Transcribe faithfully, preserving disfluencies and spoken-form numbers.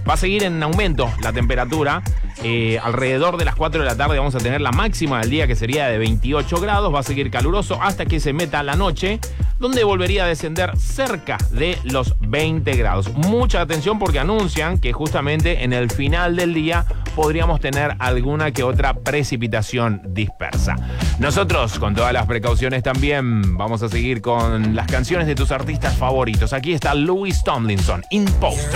Va a seguir en aumento la temperatura. Eh, alrededor de las cuatro de la tarde vamos a tener la máxima del día, que sería de veintiocho grados. Va a seguir caluroso hasta que se meta la noche, donde volvería a descender cerca de los veinte grados. Mucha atención porque anuncian que justamente en el final del día podríamos tener alguna que otra precipitación dispersa. Nosotros, con todas las precauciones también, vamos a seguir con las canciones de tus artistas favoritos. Aquí está Louis Tomlinson, Imposter.